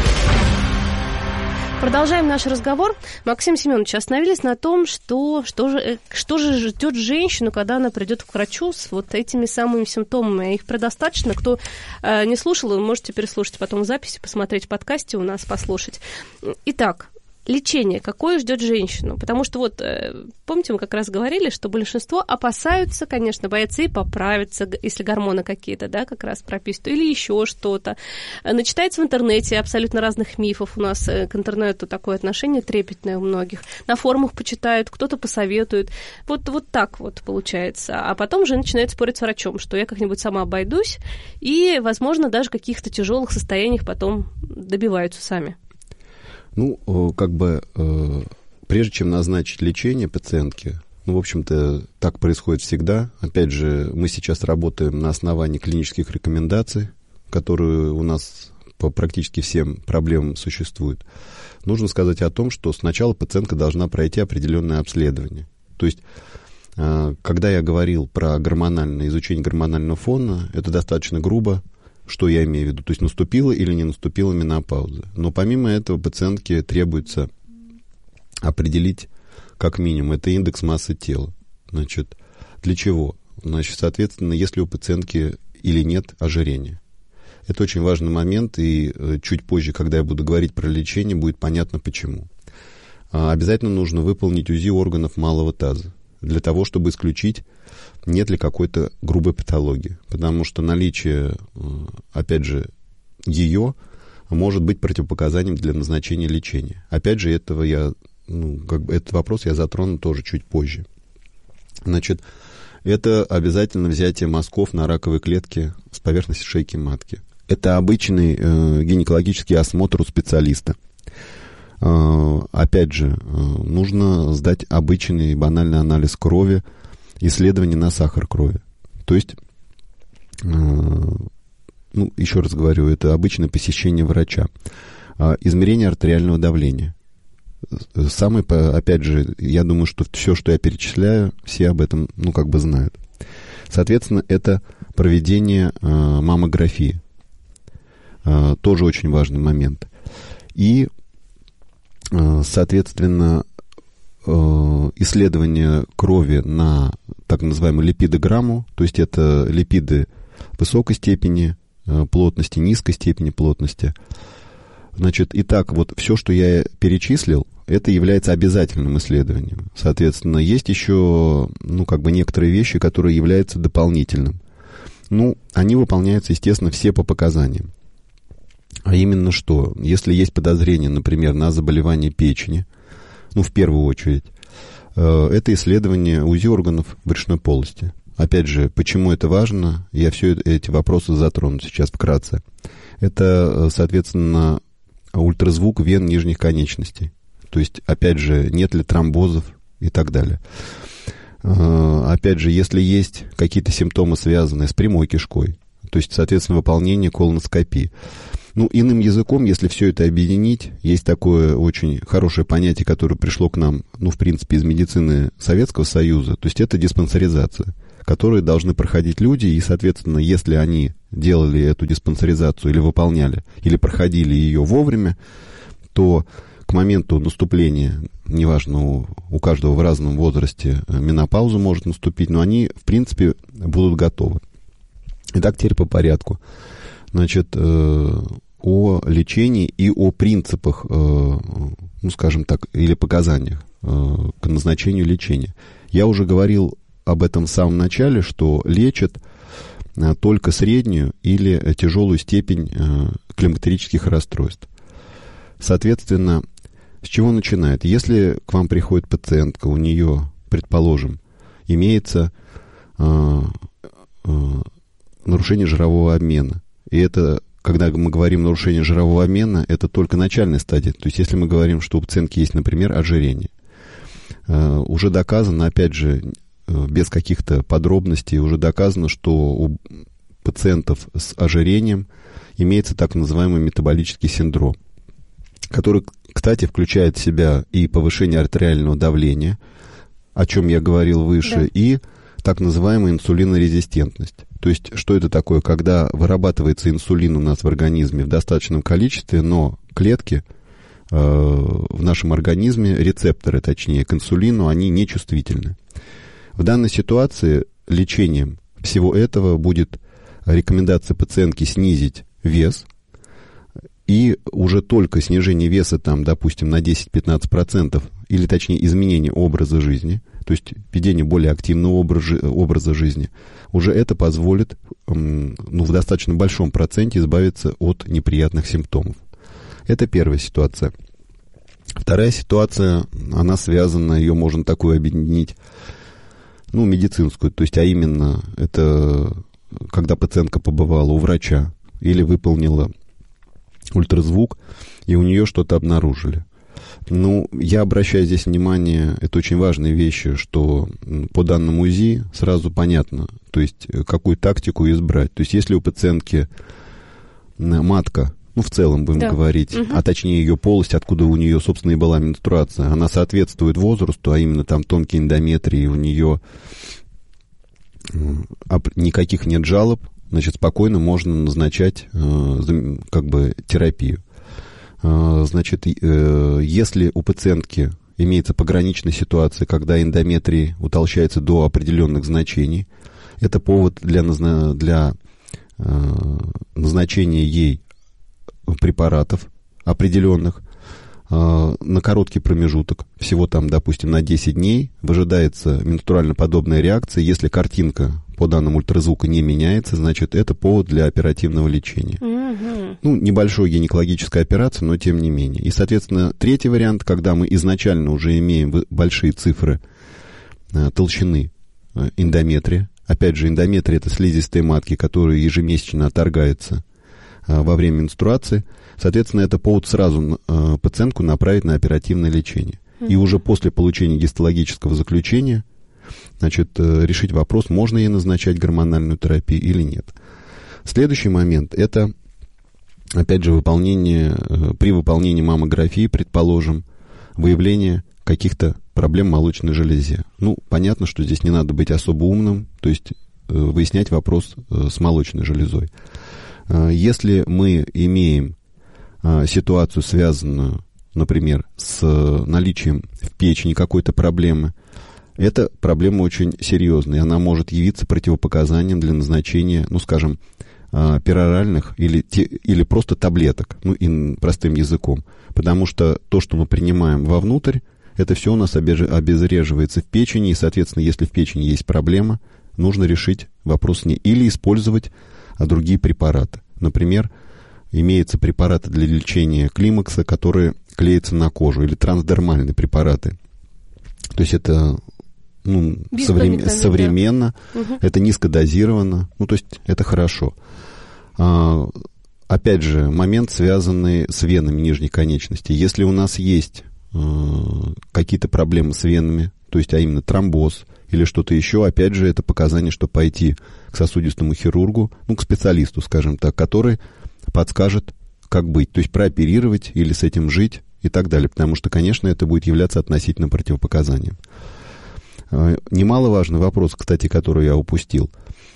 Продолжаем наш разговор. Максим Семенович, остановились на том, что же ждет женщину, когда она придет к врачу с вот этими самыми симптомами. Их предостаточно. Кто не слушал, вы можете переслушать потом в записи, посмотреть в подкасте у нас, послушать. Итак, лечение какое ждет женщину? Потому что вот, помните, мы как раз говорили, что большинство опасаются, конечно, боятся и поправиться, если гормоны какие-то, да, как раз прописывают, или еще что-то. Начитается в интернете абсолютно разных мифов. У нас к интернету такое отношение трепетное у многих. На форумах почитают, кто-то посоветует. Вот так вот получается. А потом уже начинает спорить с врачом, что я как-нибудь сама обойдусь, и, возможно, даже каких-то тяжелых состояниях потом добиваются сами. Прежде чем назначить лечение пациентке, в общем-то, так происходит всегда. Опять же, мы сейчас работаем на основании клинических рекомендаций, которые у нас по практически всем проблемам существуют. Нужно сказать о том, что сначала пациентка должна пройти определенное обследование. То есть, когда я говорил про изучение гормонального фона, это достаточно грубо. Что я имею в виду? То есть наступила или не наступила менопауза. Но помимо этого пациентке требуется определить как минимум, это индекс массы тела. Значит, для чего? Значит, соответственно, если у пациентки или нет ожирения. Это очень важный момент, и чуть позже, когда я буду говорить про лечение, будет понятно почему. Обязательно нужно выполнить УЗИ органов малого таза для того, чтобы исключить, нет ли какой-то грубой патологии. Потому что наличие, опять же, ее может быть противопоказанием для назначения лечения. Опять же, этот вопрос я затрону тоже чуть позже. Значит, это обязательно взятие мазков на раковой клетке с поверхности шейки матки. Это обычный гинекологический осмотр у специалиста. Опять же, нужно сдать обычный банальный анализ крови, исследование на сахар крови. То есть, еще раз говорю, это обычное посещение врача. Измерение артериального давления. Опять же, я думаю, что все, что я перечисляю, все об этом, знают. Соответственно, это проведение маммографии. Тоже очень важный момент. И, соответственно, исследование крови на так называемую липидограмму, то есть это липиды высокой степени плотности, низкой степени плотности. Значит, итак, вот все, что я перечислил, это является обязательным исследованием. Соответственно, есть еще, некоторые вещи, которые являются дополнительным. Они выполняются, естественно, все по показаниям. А именно что? Если есть подозрение, например, на заболевание печени, в первую очередь, это исследование УЗИ органов брюшной полости. Опять же, почему это важно, я все эти вопросы затрону сейчас вкратце. Это, соответственно, ультразвук вен нижних конечностей. То есть, опять же, нет ли тромбозов и так далее. Опять же, если есть какие-то симптомы, связанные с прямой кишкой, то есть, соответственно, выполнение колоноскопии. Ну, иным языком, если все это объединить, есть такое очень хорошее понятие, которое пришло к нам, ну, в принципе, из медицины Советского Союза, то есть это диспансеризация, которые должны проходить люди, и, соответственно, если они делали эту диспансеризацию или выполняли, или проходили ее вовремя, то к моменту наступления, неважно, у каждого в разном возрасте менопауза может наступить, но они, в принципе, будут готовы. Итак, теперь по порядку. Значит, о лечении и о принципах, ну, скажем так, или показаниях к назначению лечения. Я уже говорил об этом в самом начале, что лечат только среднюю или тяжелую степень климактерических расстройств. Соответственно, с чего начинает? Если к вам приходит пациентка, у нее, предположим, имеется нарушение жирового обмена, и это, когда мы говорим нарушение жирового обмена, это только начальная стадия. То есть, если мы говорим, что у пациентки есть, например, ожирение, уже доказано, опять же, без каких-то подробностей, уже доказано, что у пациентов с ожирением имеется так называемый метаболический синдром, который, кстати, включает в себя и повышение артериального давления, о чем я говорил выше, да, и так называемая инсулинорезистентность. То есть, что это такое? Когда вырабатывается инсулин у нас в организме в достаточном количестве, но клетки в нашем организме, рецепторы, точнее, к инсулину, они нечувствительны. В данной ситуации лечением всего этого будет рекомендация пациентки снизить вес, и уже только снижение веса, там, допустим, на 10-15%, или точнее изменение образа жизни, то есть ведение более активного образа жизни, уже это позволит, ну, в достаточно большом проценте избавиться от неприятных симптомов. Это первая ситуация. Вторая ситуация, она связана, ее можно такую объединить, ну, медицинскую, то есть, а именно, это когда пациентка побывала у врача или выполнила ультразвук, и у нее что-то обнаружили. Ну, я обращаю здесь внимание, это очень важные вещи, что по данному УЗИ сразу понятно, то есть, какую тактику избрать. То есть, если у пациентки матка, ну, в целом будем говорить, а точнее ее полость, откуда у нее, собственно, и была менструация, она соответствует возрасту, а именно там тонкие эндометрии, у нее никаких нет жалоб, значит, спокойно можно назначать как бы терапию. Значит, если у пациентки имеется пограничная ситуация, когда эндометрий утолщается до определенных значений, это повод для назначения ей препаратов определенных на короткий промежуток, всего там, допустим, на 10 дней, выжидается менструально подобная реакция. Если картинка по данным ультразвука не меняется, значит, это повод для оперативного лечения. Ну, небольшой гинекологическая операция, но тем не менее. И, соответственно, третий вариант, когда мы изначально уже имеем большие цифры толщины эндометрия. Опять же, эндометрия — это слизистые матки, которые ежемесячно отторгаются во время менструации. Соответственно, это повод сразу пациентку направить на оперативное лечение. И уже после получения гистологического заключения, значит, решить вопрос, можно ей назначать гормональную терапию или нет. Следующий момент — это, опять же, при выполнении маммографии, предположим, выявление каких-то проблем в молочной железе. Ну, понятно, что здесь не надо быть особо умным, то есть выяснять вопрос с молочной железой. Если мы имеем ситуацию, связанную, например, с наличием в печени какой-то проблемы, эта проблема очень серьезная, и она может явиться противопоказанием для назначения, ну, скажем, пероральных или просто таблеток, ну, и простым языком. Потому что то, что мы принимаем вовнутрь, это все у нас обезвреживается в печени, и, соответственно, если в печени есть проблема, нужно решить вопрос с ней или использовать другие препараты. Например, имеются препараты для лечения климакса, которые клеятся на кожу, или трансдермальные препараты. То есть это, ну, современно, это низкодозировано, ну, то есть это хорошо. опять же, момент, связанный с венами нижней конечности. Если у нас есть какие-то проблемы с венами, то есть, а именно тромбоз или что-то еще, опять же, это показание, что пойти к сосудистому хирургу, ну, к специалисту, скажем так, который подскажет, как быть, то есть прооперировать или с этим жить и так далее, потому что, конечно, это будет являться относительно противопоказанием. Немаловажный вопрос, кстати, который я упустил.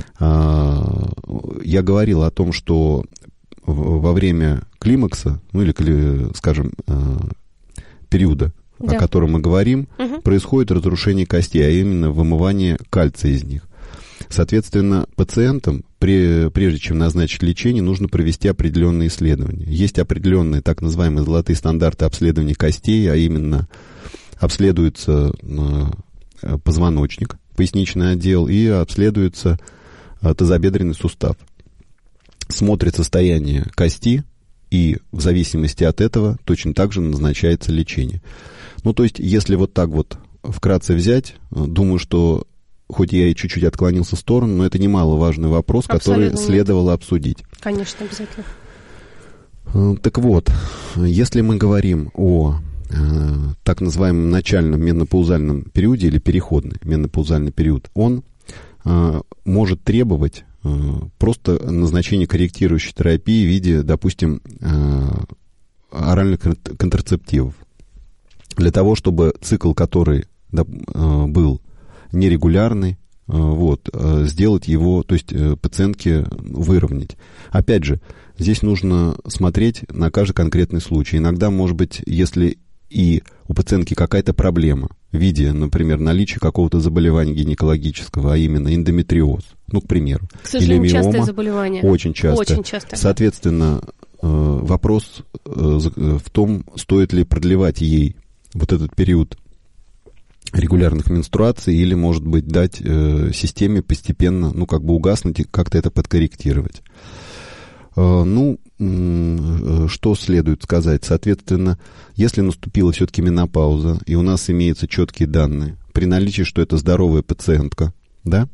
Я говорил о том, что во время климакса, ну или, скажем, периода, о котором мы говорим, происходит разрушение костей, а именно вымывание кальция из них. Соответственно, пациентам, прежде чем назначить лечение, нужно провести определенные исследования. Есть определенные так называемые золотые стандарты обследования костей, а именно обследуется позвоночник, поясничный отдел, и обследуется тазобедренный сустав. Смотрит состояние кости, и в зависимости от этого точно так же назначается лечение. Ну, то есть, если вот так вот вкратце взять, думаю, что хоть я и чуть-чуть отклонился в сторону, но это немаловажный вопрос, который следовало обсудить. Конечно, обязательно. Так вот, если мы говорим о так называемом начальном менопаузальном периоде или переходный менопаузальный период, он может требовать просто назначения корректирующей терапии в виде, допустим, оральных контрацептивов. Для того, чтобы цикл, который был нерегулярный, сделать его, то есть пациентке выровнять. Опять же, здесь нужно смотреть на каждый конкретный случай. Иногда, может быть, если и у пациентки какая-то проблема в виде, например, наличия какого-то заболевания гинекологического, а именно эндометриоз, ну, к примеру. К сожалению, или миома, частое заболевание. Очень часто. Соответственно, вопрос в том, стоит ли продлевать ей вот этот период регулярных менструаций или, может быть, дать системе постепенно, ну, как бы угаснуть и как-то это подкорректировать. Ну, что следует сказать? Соответственно, если наступила все-таки менопауза, и у нас имеются четкие данные, при наличии, что это здоровая пациентка, да,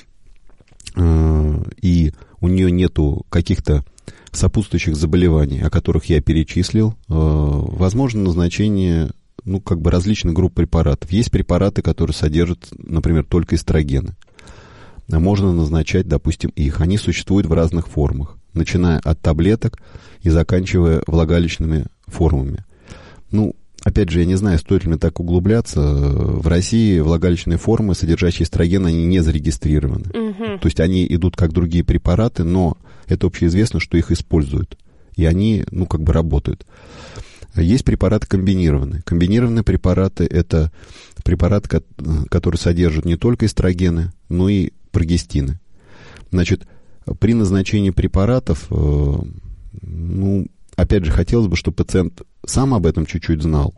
и у нее нету каких-то сопутствующих заболеваний, о которых я перечислил, возможно назначение, ну, как бы различных групп препаратов. Есть препараты, которые содержат, например, только эстрогены. Можно назначать, допустим, их. Они существуют в разных формах, начиная от таблеток и заканчивая влагалищными формами. Ну, опять же, я не знаю, стоит ли мне так углубляться. В России влагалищные формы, содержащие эстроген, они не зарегистрированы. То есть они идут как другие препараты, но это общеизвестно, что их используют. И они, ну, как бы работают. Есть препараты комбинированные. Комбинированные препараты – это препараты, которые содержат не только эстрогены, но и прогестины. Значит, при назначении препаратов, ну, опять же, хотелось бы, чтобы пациент сам об этом чуть-чуть знал,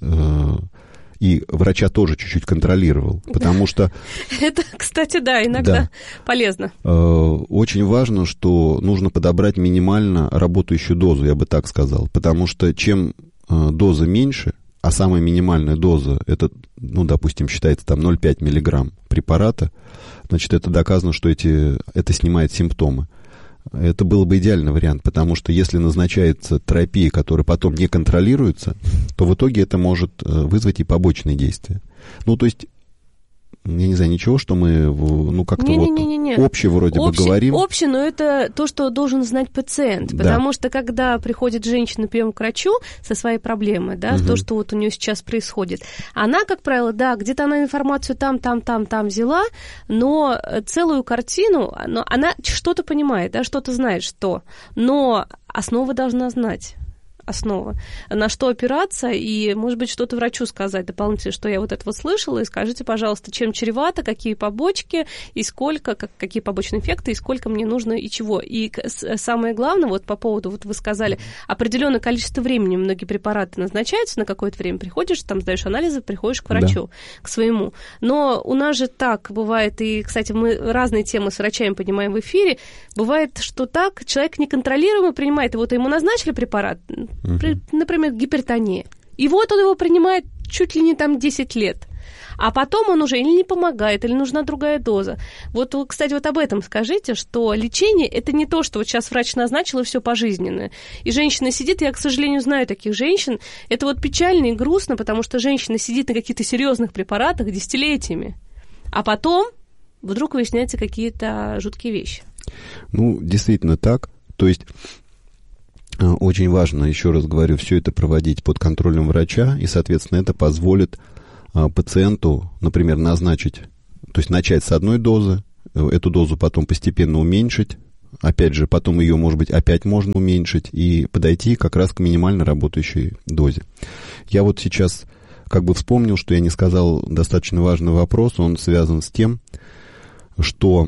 и врача тоже чуть-чуть контролировал, потому что... Это, кстати, да, иногда полезно. Очень важно, что нужно подобрать минимально работающую дозу, я бы так сказал, потому что чем доза меньше, а самая минимальная доза, это, ну, допустим, считается там 0,5 миллиграмм препарата, значит, это доказано, что это снимает симптомы. Это был бы идеальный вариант, потому что если назначается терапия, которая потом не контролируется, то в итоге это может вызвать и побочные действия. Ну, то есть, я не знаю, ничего, что мы, ну, как-то общее вроде бы говорим. Общее, но это то, что должен знать пациент. Да. Потому что, когда приходит женщина на прием к врачу со своей проблемой, да, то, что вот у нее сейчас происходит, она, как правило, да, где-то она информацию там взяла, но целую картину, она что-то понимает, да, что-то знает, что. Но основа должна знать. Основа. На что опираться, и, может быть, что-то врачу сказать дополнительно, что я вот это вот слышала, и скажите, пожалуйста, чем чревато, какие побочки, и сколько, какие побочные эффекты, и сколько мне нужно, и чего. И самое главное, вот по поводу, вот вы сказали, определенное количество времени многие препараты назначаются на какое-то время, приходишь, там сдаешь анализы, приходишь к врачу, к своему. Но у нас же так бывает, и, кстати, мы разные темы с врачами поднимаем в эфире, бывает, что так, человек неконтролируемо принимает, и вот ему назначили препарат, например, гипертония. И вот он его принимает чуть ли не там 10 лет. а потом он уже или не помогает, или нужна другая доза. Вот, кстати, вот об этом скажите, что лечение – это не то, что вот сейчас врач назначил, и все пожизненное. И женщина сидит, я, к сожалению, знаю таких женщин, это вот печально и грустно, потому что женщина сидит на каких-то серьезных препаратах десятилетиями, а потом вдруг выясняются какие-то жуткие вещи. Ну, действительно так. То есть очень важно, еще раз говорю, все это проводить под контролем врача, и, соответственно, это позволит пациенту, например, назначить, то есть начать с одной дозы, эту дозу потом постепенно уменьшить, опять же, потом ее, может быть, опять можно уменьшить и подойти как раз к минимально работающей дозе. Я вот сейчас как бы вспомнил, что я не сказал достаточно важный вопрос, он связан с тем, что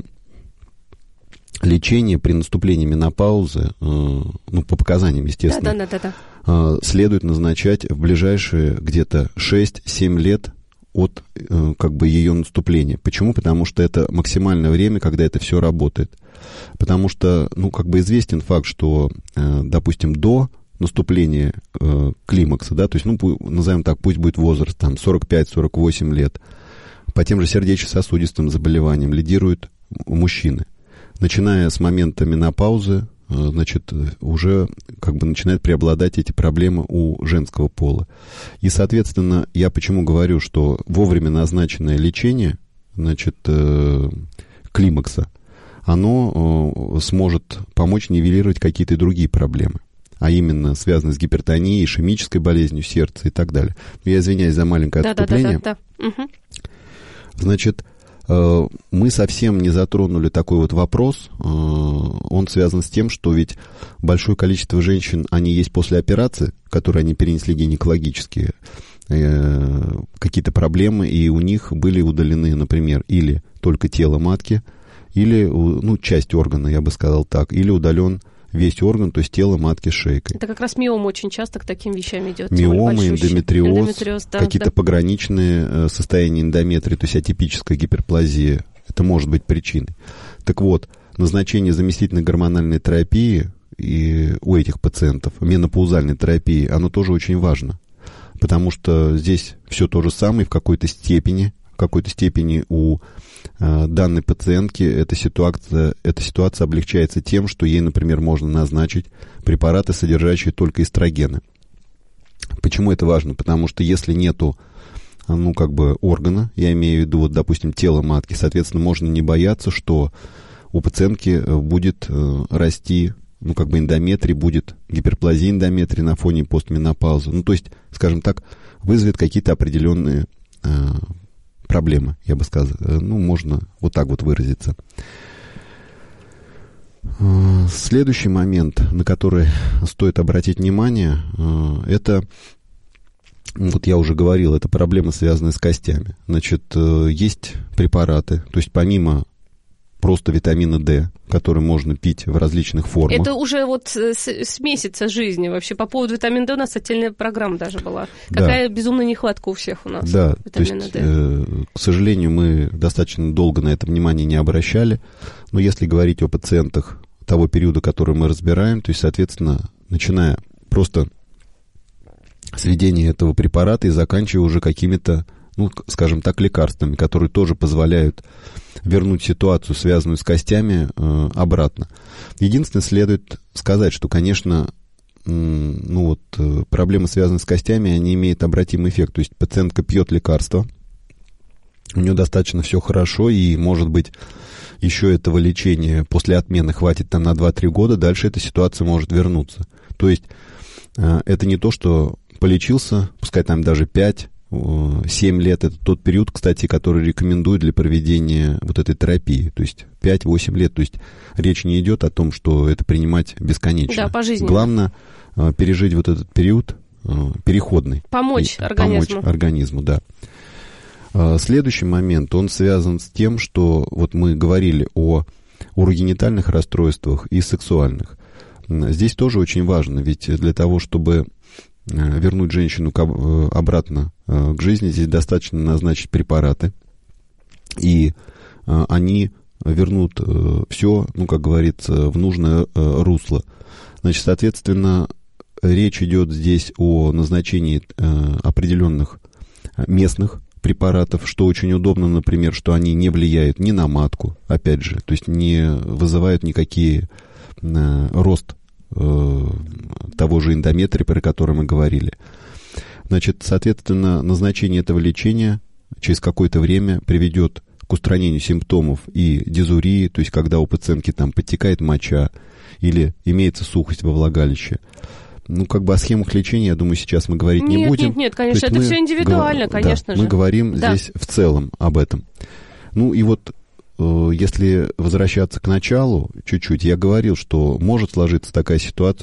лечение при наступлении менопаузы, ну, по показаниям, естественно, следует назначать в ближайшие где-то 6-7 лет от как бы ее наступления. Почему? Потому что это максимальное время, когда это все работает. Потому что, ну, как бы известен факт, что, допустим, до наступления климакса, да, то есть, ну, назовем так, пусть будет возраст там 45-48 лет, по тем же сердечно-сосудистым заболеваниям лидируют мужчины. Начиная с момента менопаузы, значит, уже как бы начинают преобладать эти проблемы у женского пола. И, соответственно, я почему говорю, что вовремя назначенное лечение, значит, климакса, оно сможет помочь нивелировать какие-то другие проблемы, а именно связанные с гипертонией, ишемической болезнью сердца и так далее. Я извиняюсь за маленькое отступление. Угу. Значит, мы совсем не затронули такой вот вопрос. Он связан с тем, что ведь большое количество женщин, они есть после операции, которые они перенесли гинекологические, какие-то проблемы, и у них были удалены, например, или только тело матки, или, ну, часть органа, я бы сказал так, или удален весь орган, то есть тело матки с шейкой. Это как раз миома очень часто к таким вещам идет. Миома, эндометриоз, да, какие-то пограничные состояния эндометрии, то есть атипическая гиперплазия. Это может быть причиной. Так вот, назначение заместительной гормональной терапии и у этих пациентов, менопаузальной терапии, оно тоже очень важно. Потому что здесь все то же самое в какой-то степени у данной пациентки эта ситуация облегчается тем, что ей, например, можно назначить препараты, содержащие только эстрогены. Почему это важно? Потому что если нету, ну, как бы органа, я имею в виду, вот, допустим, тело матки, соответственно, можно не бояться, что у пациентки будет расти, ну, как бы эндометрий, будет гиперплазия эндометрия на фоне постменопаузы. Ну, то есть, скажем так, вызовет какие-то определенные проблемы, я бы сказал. Ну, можно вот так вот выразиться. Следующий момент, на который стоит обратить внимание, это, вот я уже говорил, это проблема, связанная с костями. Значит, есть препараты, то есть помимо просто витамина D, который можно пить в различных формах. Это уже вот с месяца жизни вообще. По поводу витамина D у нас отдельная программа даже была. Какая безумная нехватка у всех у нас витамина D. К сожалению, мы достаточно долго на это внимание не обращали. Но если говорить о пациентах того периода, который мы разбираем, то есть, соответственно, начиная просто с введения этого препарата и заканчивая уже какими-то, ну, скажем так, лекарствами, которые тоже позволяют вернуть ситуацию, связанную с костями, обратно. Единственное, следует сказать, что, конечно, ну вот, проблемы, связанные с костями, они имеют обратимый эффект. То есть пациентка пьет лекарства, у нее достаточно все хорошо, и, может быть, еще этого лечения после отмены хватит там на 2-3 года, дальше эта ситуация может вернуться. То есть это не то, что полечился, пускай там даже 5-7 лет, это тот период, кстати, который рекомендуют для проведения вот этой терапии, то есть 5-8 лет, то есть речь не идет о том, что это принимать бесконечно. Да, пожизненно. Главное пережить вот этот период переходный. Помочь организму, да. Следующий момент, он связан с тем, что вот мы говорили о урогенитальных расстройствах и сексуальных. Здесь тоже очень важно, ведь для того, чтобы вернуть женщину обратно к жизни, здесь достаточно назначить препараты, и они вернут все, ну, как говорится, в нужное русло. Значит, соответственно, речь идет здесь о назначении определенных местных препаратов, что очень удобно, например, что они не влияют ни на матку, опять же, то есть не вызывают никакие рост того же эндометрия, про который мы говорили. Значит, соответственно, назначение этого лечения через какое-то время приведет к устранению симптомов и дизурии, то есть когда у пациентки там подтекает моча или имеется сухость во влагалище. Ну, как бы о схемах лечения, я думаю, сейчас мы говорить не будем. Нет, конечно, это все индивидуально, конечно же. Мы говорим здесь в целом об этом. Ну, и вот если возвращаться к началу чуть-чуть, я говорил, что может сложиться такая ситуация,